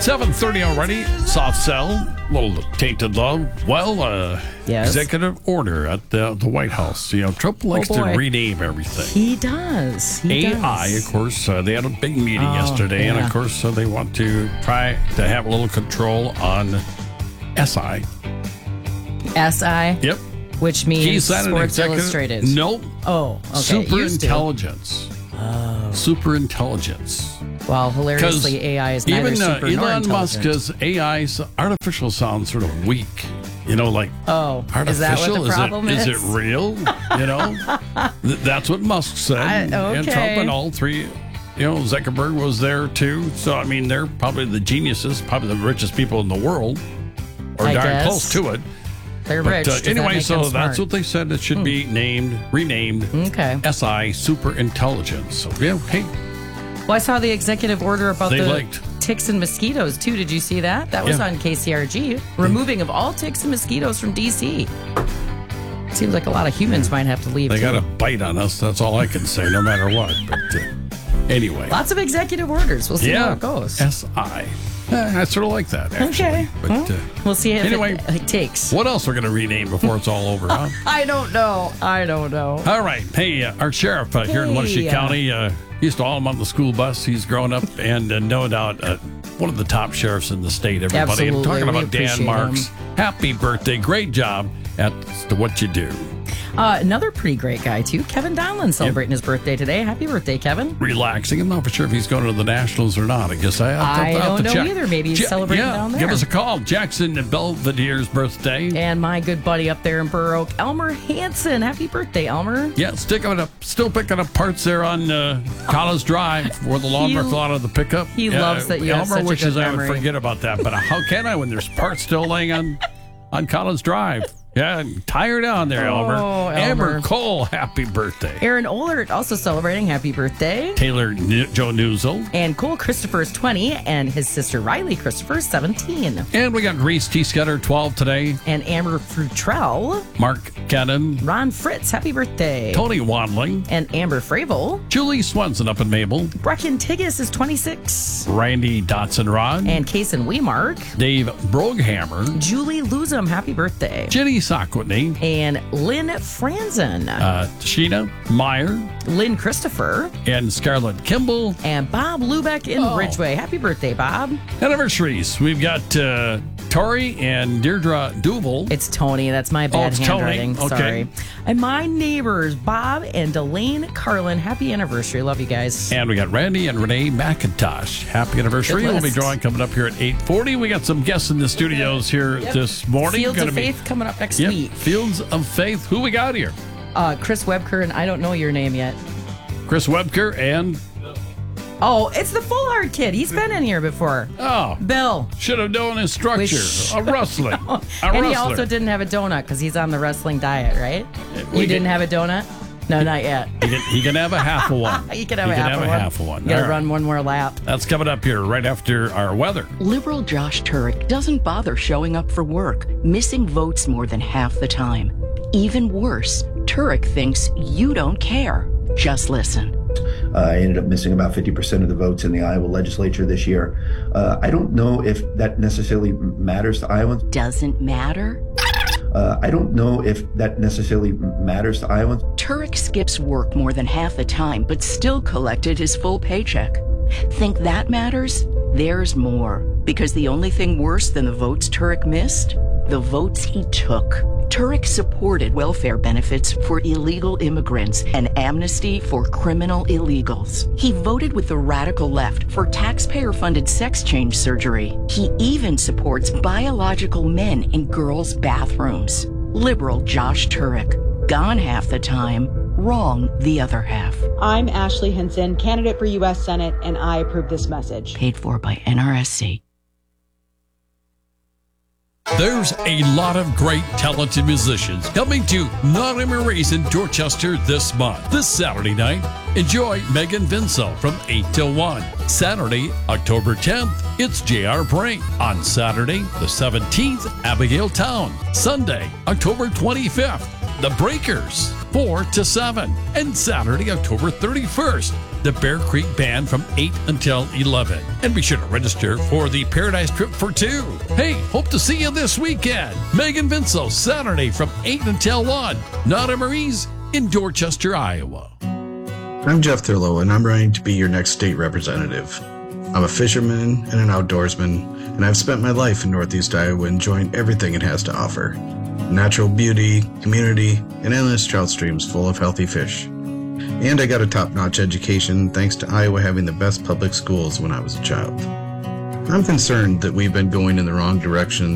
7:30 already. Soft Cell, little tainted love. Well, Yes. executive order at the White House. You know, Trump likes to boy. rename everything. He does. He AI, does. of course, they had a big meeting yesterday, and yeah. of course, they want to try to have a little control on SI. SI, Yep. which He means signed an Sports executive. Illustrated. Nope. Oh, okay. Super Used to. intelligence. Super intelligence. Well, Because hilariously, AI is neither even super nor Elon Musk intelligent. has AI's artificial sounds sort of weak. You know, like Oh, is that artificial. what the problem is is? it real? You know, that's what Musk said. And okay. Trump and all three. You know, Zuckerberg was there too. So I mean, they're probably the geniuses, probably the richest people in the world, or I darn guess. close to it. They're But rich. Does that anyway, make so them that's smart? what they said. It should be renamed Okay. SI Super Intelligence. So yeah, hey, Well, I saw the executive order about They the liked. ticks and mosquitoes, too. Did you see that? That was Yeah. on KCRG. Removing of all ticks and mosquitoes from D.C. Seems like a lot of humans might have to leave, they too. got a bite on us. That's all I can say, no matter what. But anyway, Lots of executive orders. We'll see how it goes. SI. I sort of like that, actually. Okay. But Well, we'll see if anyway, it takes. what else we're going to rename before it's all over, huh? I don't know. All right. Hey, our sheriff here in Hey, Wenatchee County used to haul him on the school bus. He's grown up and no doubt one of the top sheriffs in the state, everybody. I'm Absolutely. talking We about Dan appreciate Marks. him. Happy birthday. Great job at what you do. Another pretty great guy, too. Kevin Donlin celebrating his birthday today. Happy birthday, Kevin. Relaxing. I'm not for sure if he's going to the Nationals or not. I guess I'll I have don't to know check. either. Maybe he's celebrating down there. Give us a call. Jackson Belvedere's birthday. And my good buddy up there in Burr Oak, Elmer Hansen. Happy birthday, Elmer. Yeah, still picking up parts there on College Drive where the lawnmower fell out of the pickup. He loves that you have Elmer such a wishes good I would memory. forget about that, but how can I when there's parts still laying on College Drive? Yeah, tired down there, Elmer. Oh, Amber Elmer. Cole, happy birthday. Aaron Ohlert also celebrating happy birthday. Taylor Joe Newsel. And Cole Christopher's 20, and his sister Riley Christopher's 17. And we got Reese T. Scudder, 12 today. And Amber Frutrell, Mark Cannon. Ron Fritz, happy birthday. Tony Wadling. And Amber Fravel. Julie Swenson up in Mabel. Brecken Tigges is 26. Randy Dotson-Rod. And Kason Wemark. Dave Broghammer. Julie Luzum, happy birthday. Jenny Sockwitney. And Lynn Franzen. Sheena Meyer. Lynn Christopher. And Scarlett Kimball. And Bob Lubeck in Ridgeway. Happy birthday, Bob. Anniversaries. We've got Tori and Deirdre Duval. It's Tony. That's my bad it's handwriting. Tony. Okay. Sorry. And my neighbors, Bob and Delane Carlin. Happy anniversary. Love you guys. And we got Randy and Renee McIntosh. Happy anniversary. Good We'll be list. drawing coming up here at 8:40. We got some guests in the studios here this morning. Fields Gonna of Faith coming up next Yep, week. Fields of Faith. Who we got here? Chris Webker, and I don't know your name yet. Chris Webker and Oh, it's the Full Hard Kid. He's been in here before. Bill. Should have known his structure. Wish- A wrestling. A And he wrestler. also didn't have a donut because he's on the wrestling diet, right? We You didn't did- have a donut? No, not yet. He can have a half of one. You can have a half of one. You gotta All right. run one more lap. That's coming up here right after our weather. Liberal Josh Turek doesn't bother showing up for work, missing votes more than half the time. Even worse, Turek thinks you don't care. Just listen. I ended up missing about 50% of the votes in the Iowa legislature this year. I don't know if that necessarily matters to Iowans. Doesn't matter? I don't know if that necessarily matters to Iowans. Turek skips work more than half the time, but still collected his full paycheck. Think that matters? There's more. Because the only thing worse than the votes Turek missed? The votes he took. Turek supported welfare benefits for illegal immigrants and amnesty for criminal illegals. He voted with the radical left for taxpayer-funded sex change surgery. He even supports biological men in girls' bathrooms. Liberal Josh Turek. Gone half the time, wrong the other half. I'm Ashley Hinson, candidate for U.S. Senate, and I approve this message. Paid for by NRSC. There's a lot of great talented musicians coming to Nottingham Race in Dorchester this month. This Saturday night, enjoy Megan Vinsel from 8 till 1. Saturday, October 10th, it's J.R. Brink. On Saturday, the 17th, Abigail Town. Sunday, October 25th, The Breakers, 4 to 7. And Saturday, October 31st, the Bear Creek Band from 8 until 11. And be sure to register for the Paradise Trip for 2. Hey, hope to see you this weekend. Megan Vinso, Saturday from 8 until 1. Nada Marie's in Dorchester, Iowa. I'm Jeff Thurlow, and I'm running to be your next state representative. I'm a fisherman and an outdoorsman, and I've spent my life in Northeast Iowa enjoying everything it has to offer. Natural beauty, community, and endless trout streams full of healthy fish. And I got a top-notch education thanks to Iowa having the best public schools when I was a child. I'm concerned that we've been going in the wrong direction